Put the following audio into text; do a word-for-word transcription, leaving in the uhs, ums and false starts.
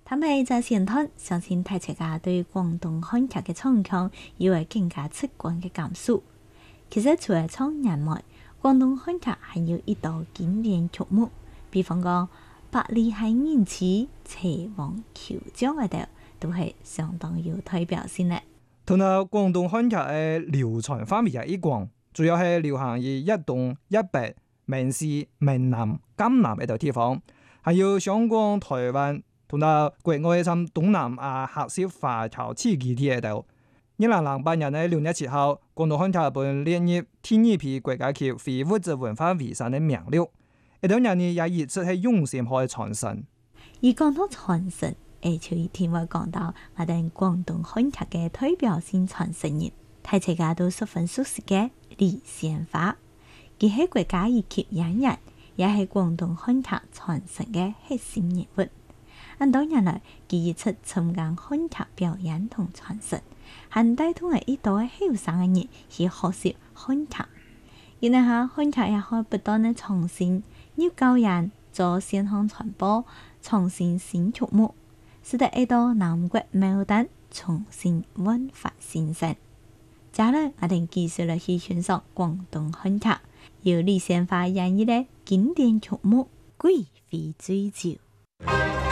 他們在前段相信大家對廣東漢劇嘅唱腔有會更加直觀嘅感受。其實除了唱人外，廣東漢劇還有一道經典曲目，比方講《百里香人痴》《齊王求將》嗰度，都係相當有代表性嘅。 同埋廣東漢劇嘅流傳範圍也一廣，主要係流行於一東一北、閩西、閩南、江南呢度地方，還有香港、台灣。同埋國外從東南亞客家華僑自治區喺度，二零零八年嘅六月七號，廣東漢劇本列入第二批國家級非物質文化遺產嘅名錄。呢兩年也一直係用心去傳承。 而講到傳承，誒，就一定會講到我哋廣東漢劇嘅代表性傳承人，大家都十分熟悉嘅李仙花，佢係國家一級演員，也係廣東漢劇傳承嘅核心人物。咁多年來，佢一直參加漢劇表演同傳承，還帶動咗一代後生嘅人去學習漢劇。然後下漢劇也可以不斷嘅創新，要教人做線上傳播，創新新曲目，使得一道南國牡丹重新煥發新生。接下來，我哋繼續嚟去欣賞廣東漢劇，由李仙花演繹嘅經典曲目《貴妃醉酒》。